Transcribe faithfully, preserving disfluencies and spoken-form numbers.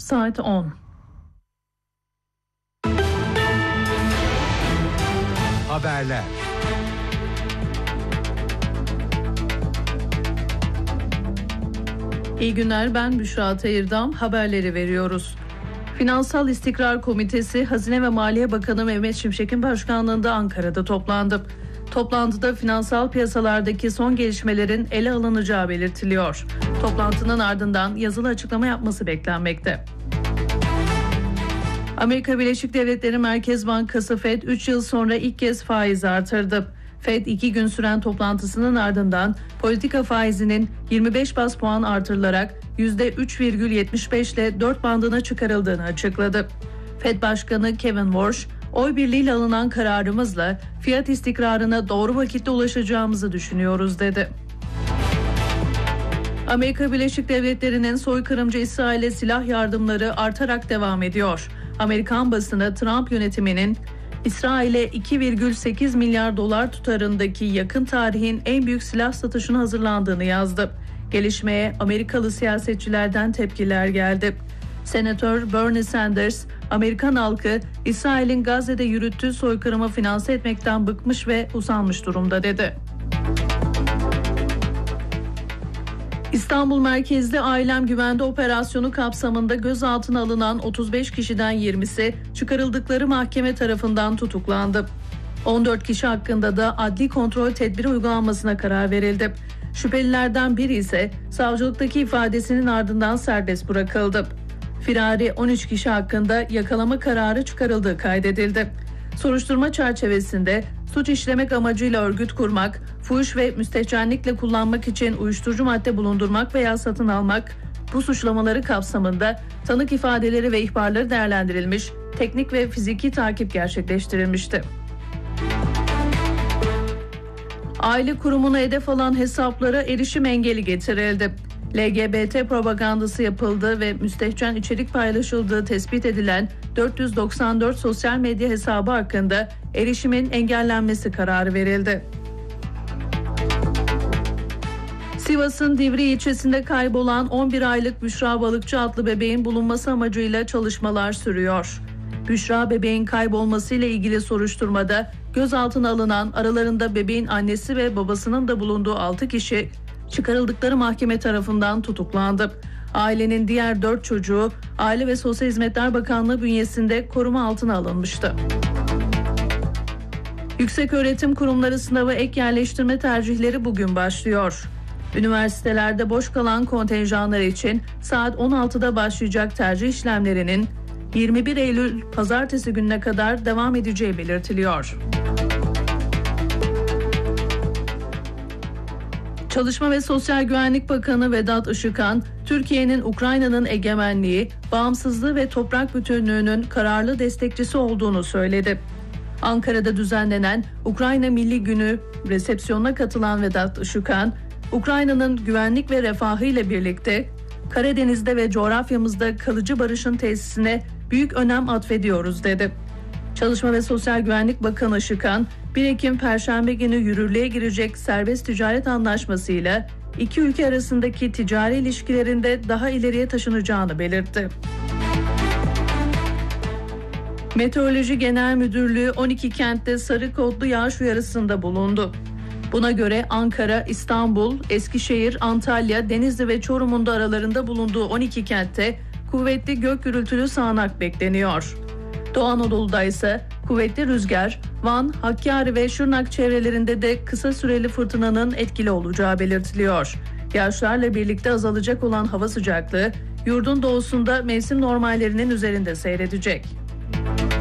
saat on. Haberler. İyi günler, ben Büşra Tayırdam. Haberleri veriyoruz. Finansal İstikrar Komitesi, Hazine ve Maliye Bakanı Mehmet Şimşek'in başkanlığında Ankara'da toplandı. Toplantıda finansal piyasalardaki son gelişmelerin ele alınacağı belirtiliyor. Toplantının ardından yazılı açıklama yapması beklenmekte. Amerika Birleşik Devletleri Merkez Bankası Fed üç yıl sonra ilk kez faiz artırdı. Fed iki gün süren toplantısının ardından politika faizinin yirmi beş baz puan artırılarak yüzde üç virgül yetmiş beş ile dört bandına çıkarıldığını açıkladı. Fed Başkanı Kevin Warsh, oy birliğiyle alınan kararımızla fiyat istikrarına doğru vakitte ulaşacağımızı düşünüyoruz dedi. Amerika Birleşik Devletleri'nin soykırımcı İsrail'e silah yardımları artarak devam ediyor. Amerikan basını Trump yönetiminin İsrail'e iki virgül sekiz milyar dolar tutarındaki yakın tarihin en büyük silah satışına hazırlandığını yazdı. Gelişmeye Amerikalı siyasetçilerden tepkiler geldi. Senatör Bernie Sanders, Amerikan halkı İsrail'in Gazze'de yürüttüğü soykırımı finanse etmekten bıkmış ve usanmış durumda dedi. İstanbul merkezli Ailem Güvende operasyonu kapsamında gözaltına alınan otuz beş kişiden yirmisi çıkarıldıkları mahkeme tarafından tutuklandı. on dört kişi hakkında da adli kontrol tedbiri uygulanmasına karar verildi. Şüphelilerden biri ise savcılıktaki ifadesinin ardından serbest bırakıldı. Firari on üç kişi hakkında yakalama kararı çıkarıldığı kaydedildi. Soruşturma çerçevesinde suç işlemek amacıyla örgüt kurmak, fuhuş ve müstehcenlikle kullanmak için uyuşturucu madde bulundurmak veya satın almak, bu suçlamaları kapsamında tanık ifadeleri ve ihbarları değerlendirilmiş, teknik ve fiziki takip gerçekleştirilmişti. Aile kurumuna hedef alan hesaplara erişim engeli getirildi. L G B T propagandası yapıldığı ve müstehcen içerik paylaşıldığı tespit edilen dört yüz doksan dört sosyal medya hesabı hakkında erişimin engellenmesi kararı verildi. Sivas'ın Divriği ilçesinde kaybolan on bir aylık Büşra Balıkçı adlı bebeğin bulunması amacıyla çalışmalar sürüyor. Büşra bebeğin kaybolmasıyla ilgili soruşturmada gözaltına alınan, aralarında bebeğin annesi ve babasının da bulunduğu altı kişi çıkarıldıkları mahkeme tarafından tutuklandı. Ailenin diğer dört çocuğu Aile ve Sosyal Hizmetler Bakanlığı bünyesinde koruma altına alınmıştı. Yükseköğretim kurumları sınavı ek yerleştirme tercihleri bugün başlıyor. Üniversitelerde boş kalan kontenjanlar için saat on altıda başlayacak tercih işlemlerinin yirmi bir Eylül Pazartesi gününe kadar devam edeceği belirtiliyor. Çalışma ve Sosyal Güvenlik Bakanı Vedat Işıkhan, Türkiye'nin Ukrayna'nın egemenliği, bağımsızlığı ve toprak bütünlüğünün kararlı destekçisi olduğunu söyledi. Ankara'da düzenlenen Ukrayna Milli Günü resepsiyonuna katılan Vedat Işıkhan, Ukrayna'nın güvenlik ve refahı ile birlikte Karadeniz'de ve coğrafyamızda kalıcı barışın tesisine büyük önem atfediyoruz dedi. Çalışma ve Sosyal Güvenlik Bakanı Işıkhan, bir Ekim Perşembe günü yürürlüğe girecek serbest ticaret anlaşmasıyla iki ülke arasındaki ticari ilişkilerinde daha ileriye taşınacağını belirtti. Meteoroloji Genel Müdürlüğü on iki kentte sarı kodlu yağış uyarısında bulundu. Buna göre Ankara, İstanbul, Eskişehir, Antalya, Denizli ve Çorum'un da aralarında bulunduğu on iki kentte kuvvetli gök gürültülü sağanak bekleniyor. Doğu Anadolu'da ise kuvvetli rüzgar, Van, Hakkari ve Şırnak çevrelerinde de kısa süreli fırtınanın etkili olacağı belirtiliyor. Yağışlarla birlikte azalacak olan hava sıcaklığı yurdun doğusunda mevsim normallerinin üzerinde seyredecek.